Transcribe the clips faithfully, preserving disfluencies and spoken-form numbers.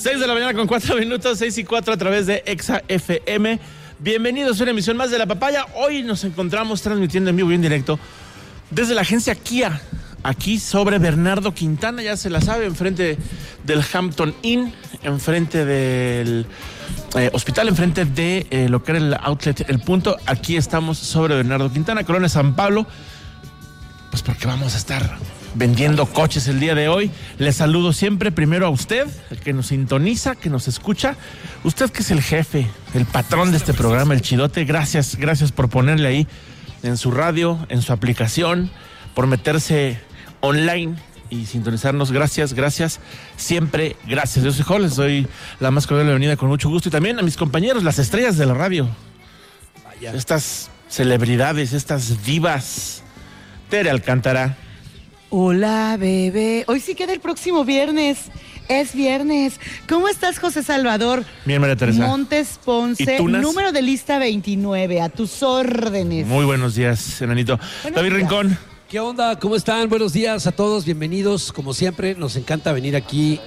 seis de la mañana con cuatro minutos, seis y cuatro a través de Exa F M. Bienvenidos a una emisión más de La Papaya. Hoy nos encontramos transmitiendo en vivo y en directo desde la agencia Kia, aquí sobre Bernardo Quintana, ya se la sabe, enfrente del Hampton Inn, enfrente del eh, hospital, enfrente de eh, lo que era el outlet El Punto. Aquí estamos sobre Bernardo Quintana, Colonia San Pablo, pues porque vamos a estar vendiendo coches el día de hoy. Les saludo siempre primero a usted, que nos sintoniza, que nos escucha. Usted que es el jefe, el patrón de este programa, el chidote. Gracias, gracias por ponerle ahí en su radio, en su aplicación, por meterse online y sintonizarnos. Gracias, gracias, siempre gracias. Yo soy Jorge, les doy la más cordial bienvenida con mucho gusto. Y también a mis compañeros, las estrellas de la radio. Vaya. Estas celebridades, estas divas. Tere Alcántara. Hola, bebé. Hoy sí queda el próximo viernes. Es viernes. ¿Cómo estás, José Salvador? Bien, María Teresa. Montes Ponce, número de lista veintinueve, a tus órdenes. Muy buenos días, enanito. Buenos David días. Rincón. ¿Qué onda? ¿Cómo están? Buenos días a todos, bienvenidos. Como siempre, nos encanta venir aquí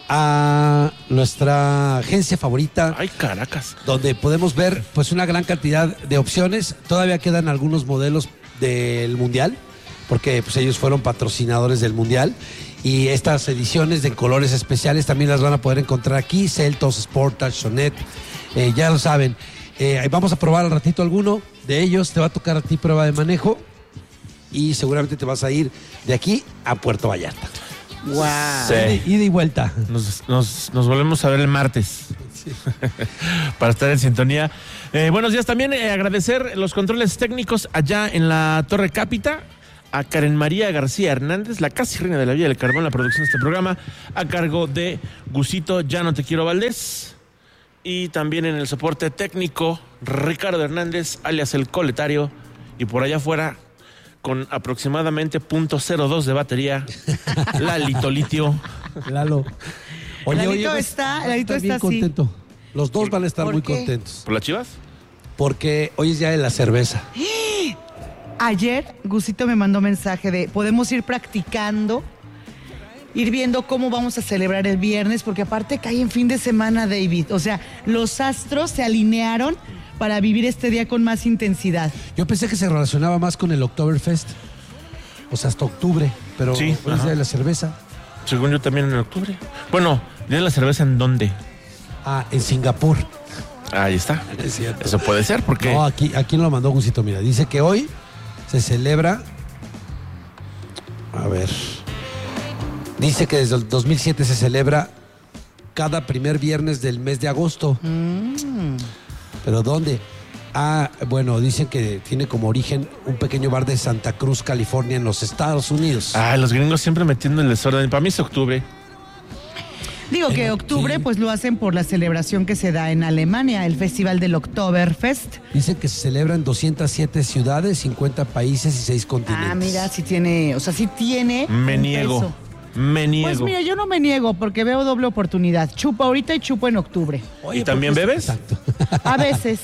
a nuestra agencia favorita. ¡Ay, Caracas! Donde podemos ver pues una gran cantidad de opciones. Todavía quedan algunos modelos del Mundial, porque pues ellos fueron patrocinadores del Mundial, y estas ediciones de colores especiales también las van a poder encontrar aquí. Celtos, Sportage, Sonet, eh, ya lo saben. Eh, vamos a probar al ratito alguno de ellos. Te va a tocar a ti prueba de manejo y seguramente te vas a ir de aquí a Puerto Vallarta. ¡Wow! Sí. Ida y vuelta. Nos, nos, nos volvemos a ver el martes. Sí. Para estar en sintonía. Eh, buenos días también. Eh, agradecer los controles técnicos allá en la Torre Cápita. A Karen María García Hernández, la casi reina de la Villa del Carbón, la producción de este programa, a cargo de Gusito Ya No Te Quiero Valdés. Y también en el soporte técnico, Ricardo Hernández, alias El Coletario. Y por allá afuera, con aproximadamente punto cero dos de batería, Lalito Litio. Lalo. Oye, Lalito oye, está, Lalito está, está bien contento. Los dos van a estar muy qué? contentos. ¿Por las Chivas? Porque hoy es día de la cerveza. Ayer Gusito me mandó mensaje de podemos ir practicando, ir viendo cómo vamos a celebrar el viernes, porque aparte cae en fin de semana, David. O sea, los astros se alinearon para vivir este día con más intensidad. Yo pensé que se relacionaba más con el Oktoberfest, o sea, hasta octubre, pero sí, hoy es día de la cerveza. Según yo también en octubre. Bueno, ¿día de la cerveza en dónde? Ah, en Singapur. Ahí está. Es cierto. Eso puede ser, porque... No, aquí, aquí lo mandó Gusito, mira, dice que hoy se celebra, a ver, dice que desde el dos mil siete se celebra cada primer viernes del mes de agosto. Mm. ¿Pero dónde? Ah, bueno, dicen que tiene como origen un pequeño bar de Santa Cruz, California, en los Estados Unidos. Ah, los gringos siempre metiendo el desorden. Para mí es octubre. Digo que En octubre sí. pues lo hacen por la celebración que se da en Alemania, el festival del Oktoberfest. Dicen que se celebra en doscientas siete ciudades, cincuenta países y seis continentes. Ah, mira, sí tiene, o sea, sí tiene. Me un niego. peso. Me niego. Pues mira, yo no me niego porque veo doble oportunidad. Chupo ahorita y chupo en octubre. Oye, ¿y también pues, bebes? Exacto. A veces.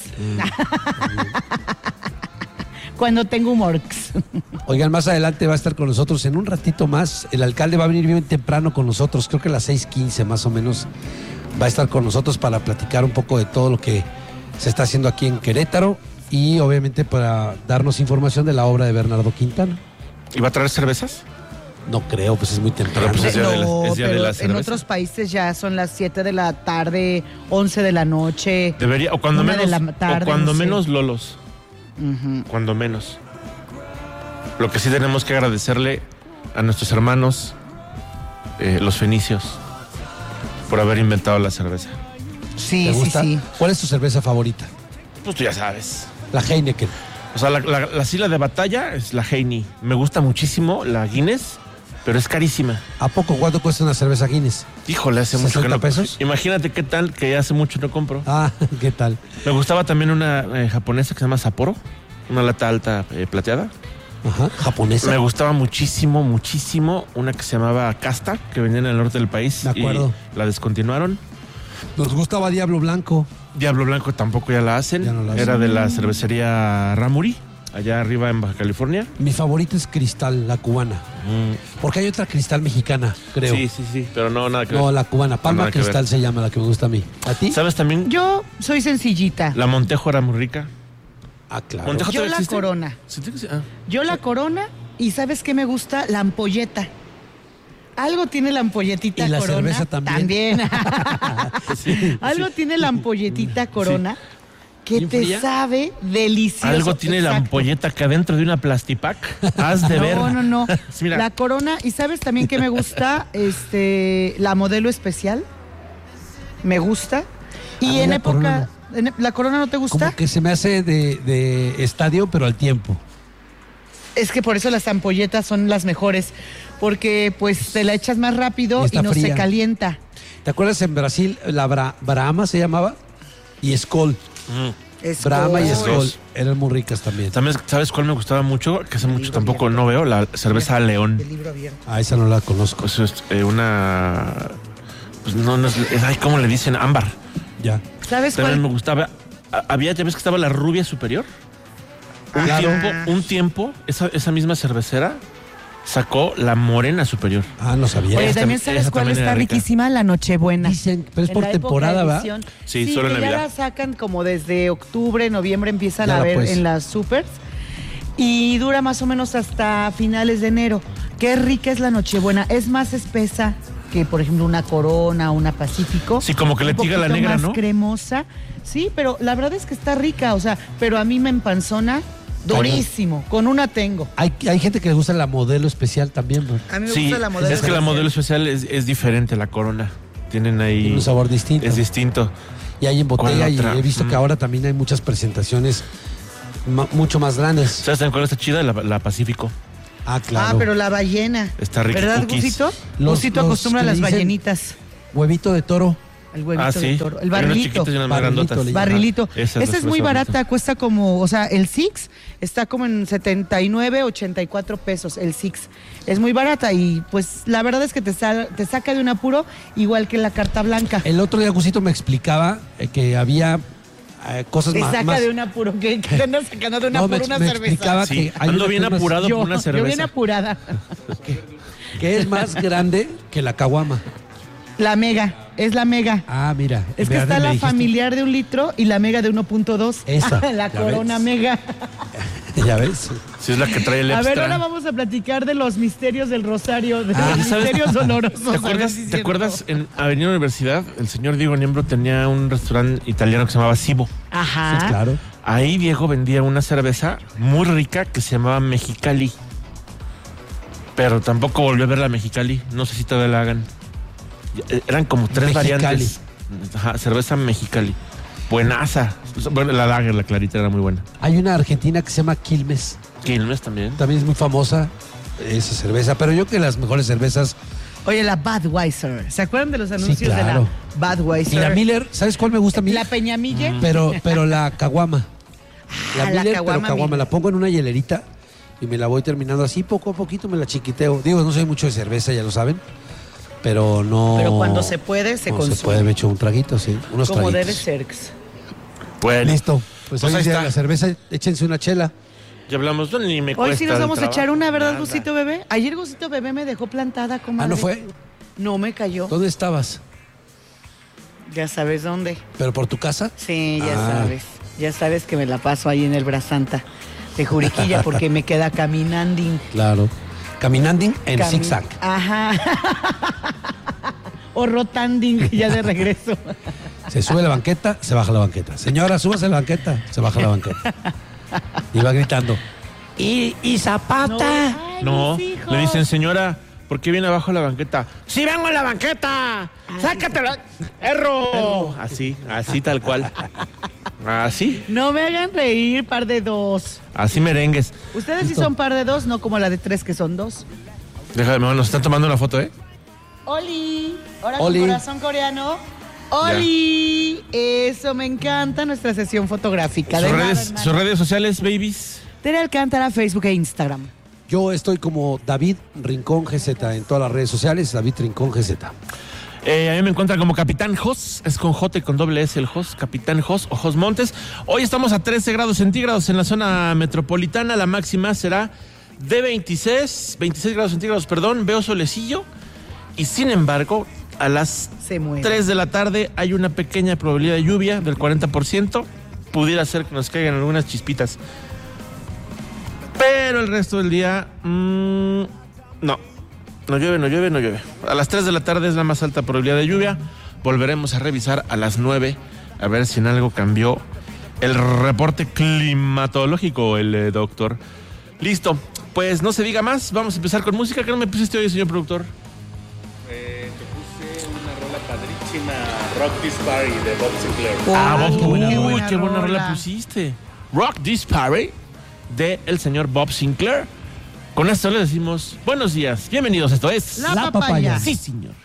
Cuando tengo humor. Oigan, más adelante va a estar con nosotros en un ratito más. El alcalde va a venir bien temprano con nosotros, creo que a las seis quince más o menos va a estar con nosotros para platicar un poco de todo lo que se está haciendo aquí en Querétaro y obviamente para darnos información de la obra de Bernardo Quintana. ¿Y va a traer cervezas? No creo, pues es muy temprano. Pero, pues, es día de la- No, es día de pero la en cerveza. otros países ya son las siete de la tarde, once de la noche. Debería, o cuando una menos, de la tarde, o cuando no sé. menos Lolos. Uh-huh. Cuando menos. Lo que sí tenemos que agradecerle a nuestros hermanos, eh, los fenicios, por haber inventado la cerveza. Sí, ¿Te sí, gusta? sí. ¿Cuál es tu cerveza favorita? Pues tú ya sabes. La Heineken. O sea, la, la, la sila de batalla es la Heini. Me gusta muchísimo la Guinness, pero es carísima. ¿A poco cuánto cuesta una cerveza Guinness? Híjole, hace mucho que ¿sesenta no. pesos? Imagínate qué tal que hace mucho no compro. Ah, ¿qué tal? Me gustaba también una eh, japonesa que se llama Sapporo, una lata alta eh, plateada. Ajá, japonesa. Me gustaba muchísimo, muchísimo una que se llamaba Casta, que venía en el norte del país. Me acuerdo. Y la descontinuaron. Nos gustaba Diablo Blanco. Diablo Blanco tampoco ya la hacen. Ya no la hacen. Era de la cervecería Ramuri. allá arriba en Baja California. Mi favorita es Cristal, la cubana. Mm. Porque hay otra Cristal mexicana, creo. Sí, sí, sí, pero no, nada que ver. No, la cubana. Palma nada que Cristal ver. se llama, la que me gusta a mí. ¿A ti? ¿Sabes también? Yo soy sencillita. La Montejo era muy rica. Ah, claro. Montejo Yo todavía la existe? Corona. Sí, tiene que ser- ah. Yo la Corona y ¿sabes qué me gusta? La ampolleta. Algo tiene la ampolletita Y la Corona. cerveza también. Sí, Algo sí. tiene la ampolletita Corona que ¿Bien te fría? sabe delicioso. Algo tiene la Exacto. ampolleta acá dentro de una plastipac. Has de ver. No, no, no. Sí, mira. La Corona, y ¿sabes también que me gusta? Este, la modelo especial. Me gusta. A Y mí en la época. Corona en- ¿La Corona no te gusta? Como que se me hace de, de estadio, pero al tiempo. Es que por eso las ampolletas son las mejores. Porque pues te la echas más rápido Y y, está no fría. se calienta. ¿Te acuerdas en Brasil la Bra- Brahma se llamaba? Y Skol. Mm. Es Brahma y Skol. Skol eran muy ricas también. También, ¿sabes cuál me gustaba mucho? Que hace mucho tampoco no veo. La cerveza León. El libro abierto. Ah, esa no la conozco. Pues es eh, una... Pues no, no es... es- Ay, ¿cómo le dicen? Ámbar. Ya. ¿Sabes También me cuál? gustaba. a- Había, ya ves que estaba la rubia superior. Un Claro. tiempo, un tiempo, esa, esa misma cervecera sacó la morena superior. Ah, no sabía. Oye, Esta- también sabes esa cuál también está era rica. riquísima, la Nochebuena. Dicen, pero es En por la época temporada, de ¿verdad? edición. Sí, solo en que Navidad. ya la sacan como desde octubre, noviembre empiezan Ya a la ver puedes. en las supers y dura más o menos hasta finales de enero. Qué rica es la Nochebuena, es más espesa que por ejemplo una Corona, una Pacífico. Sí, como que le Un tira la poquito negra, más ¿no? cremosa. Sí, pero la verdad es que está rica, o sea, pero a mí me empanzona durísimo. Con una tengo. Hay, hay gente que le gusta la modelo especial también, ¿no? A mí me Sí, gusta la modelo. es que la especial. modelo especial es, es diferente a la Corona. Tienen ahí... Tiene un sabor distinto. Es distinto. Y hay en botella ¿Cuál y otra? he visto que Mm. ahora también hay muchas presentaciones ma- mucho más grandes. ¿Sabes también cuál está chida? La, la Pacífico. Ah, claro. Ah, pero la ballena. Está rica, ¿Verdad, cookies. Gusito? Los- Gusito los acostumbra a que las dicen- ballenitas. Huevito de toro. El huevito Ah, sí. de toro. El Hay unas barrilito. chiquitas y unas más Barrilito grandotas. le llaman. Barrilito. Esa es Esa la es muy cerveza barata, favorita. cuesta como, o sea, el Six está como en setenta y nueve, ochenta y cuatro pesos, el Six. Es muy barata y pues la verdad es que te, sal- te saca de un apuro igual que la carta blanca. El otro día Gusito me explicaba eh, que había eh, cosas Te más... saca más- de un apuro, que, que te andas sacando de un No, me, apuro una me cerveza. explicaba Sí, que hay ando una bien que es más- apurado Yo, por una yo bien cerveza. apurada. que es más grande que la caguama. La mega, es la mega. Ah, mira. Es en que verdad está me la dijiste. familiar de un litro y la mega de uno punto dos. Esa, La ¿ya corona ves? mega. Ya ves. Sí, es la que trae el A ver, extra. ahora vamos a platicar de los misterios del Rosario, de Ah, los ¿sabes? misterios dolorosos. ¿Te A acuerdas, ver si es ¿te cierto. acuerdas en Avenida Universidad? El señor Diego Niembro tenía un restaurante italiano que se llamaba Sibo. Ajá. Sí, claro. Ahí Diego vendía una cerveza muy rica que se llamaba Mexicali. Pero tampoco volvió a ver la Mexicali. No sé si todavía la hagan. Eh, Eran como tres Mexicali. variantes. Ajá, cerveza Mexicali. Buenaza. Bueno, la lager, la clarita era muy buena. Hay una argentina que se llama Quilmes. Quilmes también. También es muy famosa esa cerveza. Pero yo que las mejores cervezas... Oye, la Budweiser. ¿Se acuerdan de los anuncios claro. de la Budweiser? Y la Miller, ¿sabes cuál me gusta a mí? La Peñamille. Pero, pero la caguama. La Ah, la Miller, caguama pero caguama. Miller. La pongo en una hielerita y me la voy terminando así, poco a poquito me la chiquiteo. Digo, no soy mucho de cerveza, ya lo saben. Pero no... Pero cuando se puede, se Cuando consume. se puede, me echo un traguito, sí. Unos Como traguitos. debe ser. Bueno, Listo. Pues, Pues hoy ahí es día de está. la cerveza, échense una chela. ya hablamos. No, ni me Hoy cuesta sí nos el vamos a trabajo. echar una, ¿verdad, Nada. Gusito Bebé? Ayer Gusito Bebé me dejó plantada, comadre. Ah, ¿no fue? No me cayó. ¿Dónde estabas? Ya sabes dónde. ¿Pero por tu casa? Sí, ya Ah. sabes. Ya sabes que me la paso ahí en el Brasanta de Juriquilla porque me queda caminando. Claro. Caminando en Cami- zigzag. Ajá. O rotanding, ya de regreso. Se sube la banqueta, se baja la banqueta. Señora, súbase la banqueta, se baja la banqueta. Y va gritando. Y, y Zapata. Ay, No, mis hijos. le dicen, señora, ¿por qué viene abajo la banqueta? ¡Sí vengo en la banqueta! ¡Sácatela! ¡Erro! Así, así tal cual. Así, No me hagan reír, par de dos. así merengues. Ustedes sí Listo. son par de dos, no como la de tres que son dos. Déjame, nos están tomando una foto, ¿eh? Oli, ahora Oli. con corazón coreano. Oli, eso me encanta nuestra sesión fotográfica. Sus De nada, redes, hermano. sus redes sociales, babies. Tere Alcántara, Facebook e Instagram. Yo estoy como David Rincón G Z en todas las redes sociales, David Rincón G Z. Eh, a mí me encuentran como Capitán Jos, es con J y con doble S el Jos, Capitán Jos o Jos Montes. Hoy estamos a trece grados centígrados en la zona metropolitana, la máxima será de veintiséis, veintiséis grados centígrados, perdón, veo solecillo y sin embargo a las tres de la tarde hay una pequeña probabilidad de lluvia del cuarenta por ciento, pudiera ser que nos caigan algunas chispitas, pero el resto del día mmm, no. No llueve, no llueve, no llueve. A las tres de la tarde es la más alta probabilidad de lluvia. Volveremos a revisar a las nueve a ver si en algo cambió el reporte climatológico, el eh, doctor. Listo, pues no se diga más. Vamos a empezar con música. ¿Qué no me pusiste hoy, señor productor? Eh, te puse una rola padrísima, Rock This Party de Bob Sinclair. Oh, ah, Bob, qué buena, uy, buena qué buena rola. rola pusiste. Rock This Party de el señor Bob Sinclair. Con esto le decimos buenos días, bienvenidos, esto es La Papaya. Sí, señor.